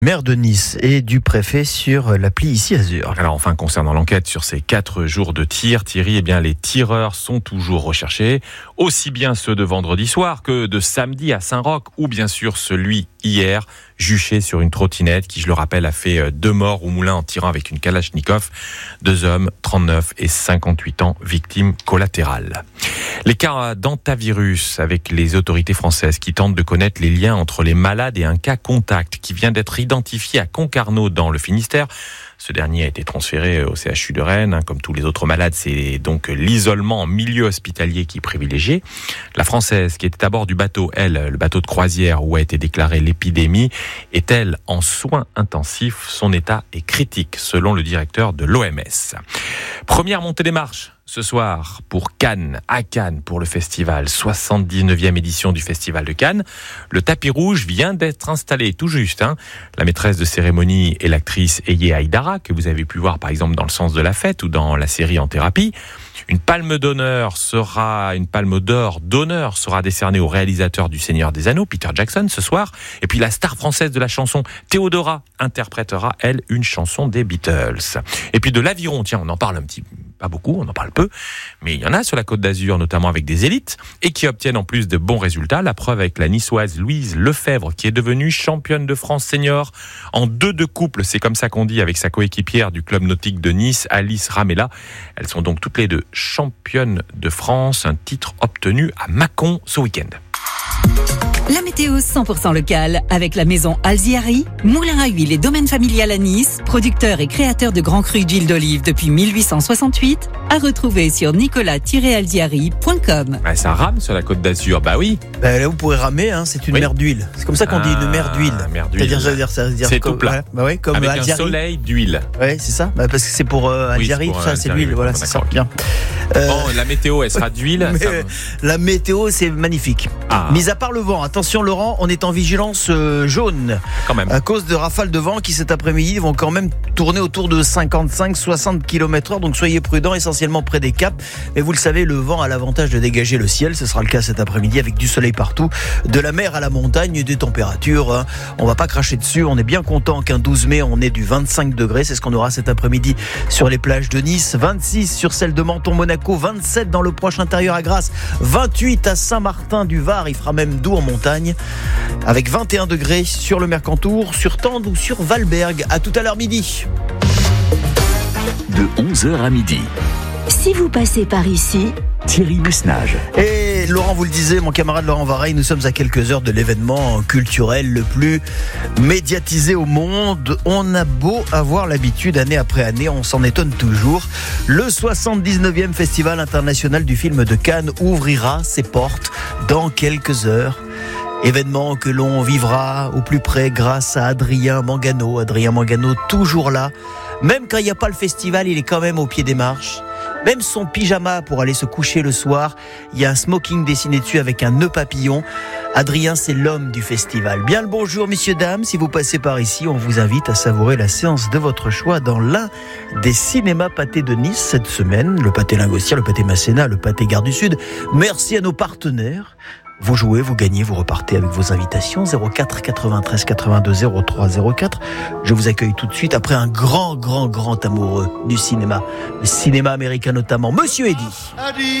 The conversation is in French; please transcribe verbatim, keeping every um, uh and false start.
Maire de Nice et du préfet sur l'appli Ici Azur. Alors enfin, concernant l'enquête sur ces quatre jours de tir, Thierry, eh bien les tireurs sont toujours recherchés, aussi bien ceux de vendredi soir que de samedi à Saint-Roch, ou bien sûr celui hier, juché sur une trottinette qui, je le rappelle, a fait deux morts au moulin en tirant avec une Kalachnikov. Deux hommes, trente-neuf et cinquante-huit ans, victimes collatérales. Les cas d'hantavirus avec les autorités françaises qui tentent de connaître les liens entre les malades et un cas contact qui vient d'être identifié à Concarneau dans le Finistère. Ce dernier a été transféré au C H U de Rennes. Comme tous les autres malades, c'est donc l'isolement en milieu hospitalier qui est privilégié. La Française, qui était à bord du bateau, elle, le bateau de croisière où a été déclarée l'épidémie, est-elle en soins intensifs? Son état est critique, selon le directeur de l'O M S. Première montée des marches ce soir pour Cannes, à Cannes pour le festival, soixante-dix-neuvième édition du festival de Cannes. Le tapis rouge vient d'être installé, tout juste. Hein. La maîtresse de cérémonie est l'actrice Eye Aïdara, que vous avez pu voir par exemple dans Le Sens de la Fête ou dans la série En Thérapie. Une palme d'honneur sera, une palme d'or d'honneur sera décernée au réalisateur du Seigneur des Anneaux, Peter Jackson, ce soir. Et puis la star française de la chanson, Théodora, interprétera, elle, une chanson des Beatles. Et puis de l'aviron, tiens, on en parle un petit pas beaucoup, on en parle peu, mais il y en a sur la Côte d'Azur, notamment avec des élites, et qui obtiennent en plus de bons résultats. La preuve avec la niçoise Louise Lefebvre, qui est devenue championne de France senior en deux de couple, c'est comme ça qu'on dit, avec sa coéquipière du club nautique de Nice, Alice Ramella. Elles sont donc toutes les deux championnes de France, un titre obtenu à Mâcon ce week-end. La météo cent pour cent locale avec la maison Alziari, moulin à huile et domaine familial à Nice, producteur et créateur de grands crus d'huile d'olive depuis mille huit cent soixante-huit, à retrouver sur nicolas tiret alziari point com. Bah, ça rame sur la Côte d'Azur, bah oui. Bah, là, vous pourrez ramer, hein, c'est une oui. mer d'huile. C'est comme ça qu'on ah, dit une mer d'huile. Mer d'huile. C'est-à-dire, ça veut dire, ça veut dire c'est comme, tout plat. Ouais, bah ouais, comme avec Alziari. un soleil d'huile. Ouais, c'est ça. Bah, parce que c'est pour euh, Alziari, oui, tout ça, c'est l'huile. Oui, voilà, c'est ça. Bien. Euh, bon, la météo, elle sera d'huile. Mais, ça... La météo, c'est magnifique. Ah. Mis à part le vent, attention Laurent, on est en vigilance euh, jaune. Quand même. À cause de rafales de vent qui cet après-midi vont quand même tourner autour de cinquante-cinq à soixante kilomètres heure. Donc soyez prudents, essentiellement près des caps. Mais vous le savez, le vent a l'avantage de dégager le ciel. Ce sera le cas cet après-midi avec du soleil partout. De la mer à la montagne et des températures. Hein. On va pas cracher dessus. On est bien content qu'un douze mai, on ait du vingt-cinq degrés. C'est ce qu'on aura cet après-midi sur les plages de Nice. vingt-six sur celle de Menton, Monaco. vingt-sept dans le proche intérieur à Grasse. vingt-huit à Saint-Martin du Var. Il fera même doux en montagne. Avec vingt et un degrés sur le Mercantour, sur Tende ou sur Valberg. À tout à l'heure midi. De onze heures à midi. Si vous passez par ici, Thierry Busnage. Et Laurent vous le disait, mon camarade Laurent Vareille, nous sommes à quelques heures de l'événement culturel le plus médiatisé au monde. On a beau avoir l'habitude, année après année, on s'en étonne toujours. Le soixante-dix-neuvième Festival international du film de Cannes ouvrira ses portes dans quelques heures. Événement que l'on vivra au plus près grâce à Adrien Mangano. Adrien Mangano toujours là. Même quand il n'y a pas le festival, il est quand même au pied des marches. Même son pyjama pour aller se coucher le soir, il y a un smoking dessiné dessus avec un nœud papillon. Adrien, c'est l'homme du festival. Bien le bonjour, messieurs, dames. Si vous passez par ici, on vous invite à savourer la séance de votre choix dans l'un des cinémas pâtés de Nice cette semaine. Le pâté Lingostière, le pâté Masséna, le pâté Gare du Sud. Merci à nos partenaires. Vous jouez, vous gagnez, vous repartez avec vos invitations. zéro quatre quatre-vingt-treize quatre-vingt-deux zéro trois zéro quatre. Je vous accueille tout de suite après un grand, grand, grand amoureux du cinéma. Le cinéma américain notamment. Monsieur Eddy.